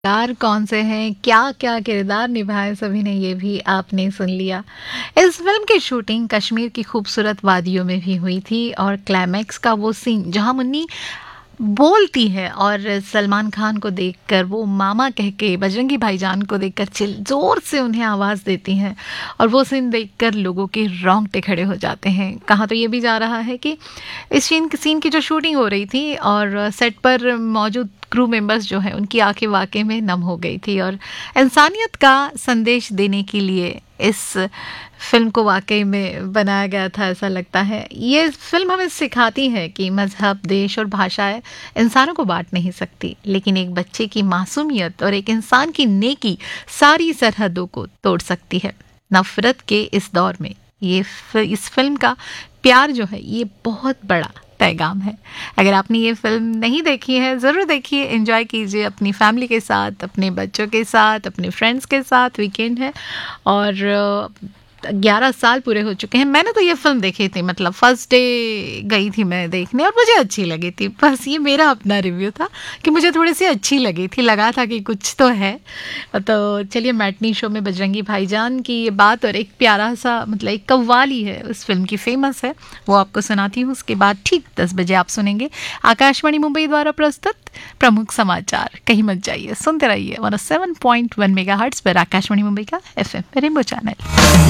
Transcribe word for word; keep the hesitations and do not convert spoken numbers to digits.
किरदार कौन से हैं, क्या-क्या किरदार निभाए सभी ने, ये भी आपने सुन लिया। इस फ़िल्म की शूटिंग कश्मीर की खूबसूरत वादियों में भी हुई थी और क्लाइमैक्स का वो सीन जहाँ मुन्नी बोलती है और सलमान खान को देखकर वो मामा कह के बजरंगी भाईजान को देखकर चिल ज़ोर से उन्हें आवाज़ देती हैं और वो सीन देखकर लोगों के रोंगटे खड़े हो जाते हैं। कहा तो ये भी जा रहा है कि इस सीन सीन की जो शूटिंग हो रही थी और सेट पर मौजूद क्रू मेंबर्स जो हैं उनकी आंखें वाकई में नम हो गई थी और इंसानियत का संदेश देने के लिए इस फिल्म को वाकई में बनाया गया था, ऐसा लगता है। ये फिल्म हमें सिखाती है कि मज़हब, देश और भाषाएं इंसानों को बांट नहीं सकती, लेकिन एक बच्चे की मासूमियत और एक इंसान की नेकी सारी सरहदों को तोड़ सकती है। नफरत के इस दौर में ये इस फिल्म का प्यार जो है ये बहुत बड़ा पैगाम है। अगर आपने ये फिल्म नहीं देखी है ज़रूर देखिए, एंजॉय कीजिए अपनी फैमिली के साथ, अपने बच्चों के साथ, अपने फ्रेंड्स के साथ। वीकेंड है और ग्यारह साल पूरे हो चुके हैं। मैंने तो ये फिल्म देखी थी, मतलब फर्स्ट डे गई थी मैं देखने और मुझे अच्छी लगी थी। बस ये मेरा अपना रिव्यू था कि मुझे थोड़ी सी अच्छी लगी थी, लगा था कि कुछ तो है। तो चलिए, मैटनी शो में बजरंगी भाईजान की ये बात और एक प्यारा सा मतलब एक कव्वाली है उस फिल्म की, फेमस है, वो आपको सुनाती हूँ। उसके बाद ठीक दस बजे आप सुनेंगे आकाशवाणी मुंबई द्वारा प्रस्तुत प्रमुख समाचार। कहीं मत जाइए, सुनते रहिए one seven point one mega hertz पर आकाशवाणी मुंबई का एफ एम रेनबो चैनल।